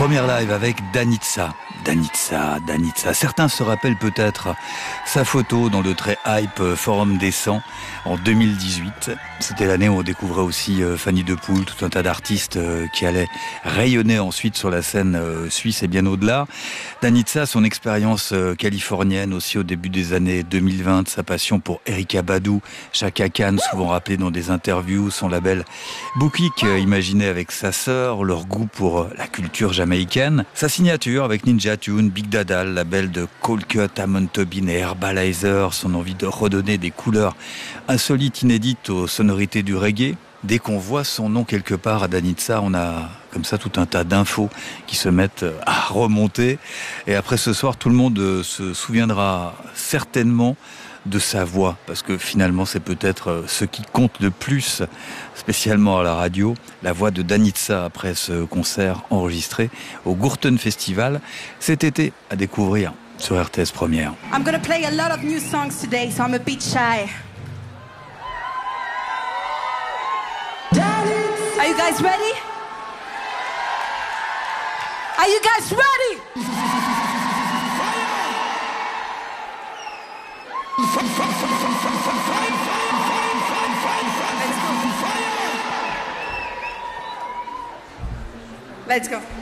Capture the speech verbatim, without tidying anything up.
Première live avec Danitza. Danitza, Danitza. Certains se rappellent peut-être sa photo dans le très hype Forum des cent en deux mille dix-huit. C'était l'année où on découvrait aussi Fanny de Poel, tout un tas d'artistes qui allaient rayonner ensuite sur la scène suisse et bien au-delà. Danitza, son expérience californienne aussi au début des années deux mille vingt, sa passion pour Erykah Badu, Chaka Khan, souvent rappelé dans des interviews, son label Bookik, imaginé avec sa sœur, leur goût pour la culture jamaïcaine, sa signature avec Ninja Tune, Big Dada, le label de Cold Cut, Amon Tobin et Herbalizer, son envie de redonner des couleurs insolites, inédites aux sonorités du reggae. Dès qu'on voit son nom quelque part à Danitza, on a comme ça tout un tas d'infos qui se mettent à remonter. Et après ce soir, tout le monde se souviendra certainement de sa voix, parce que finalement c'est peut-être ce qui compte le plus, spécialement à la radio, la voix de Danitza après ce concert enregistré au Gourten Festival cet été, à découvrir sur R T S Première. I'm gonna play a lot of new songs today, so I'm a bit shy. Are you guys ready? Are you guys ready? Let's go.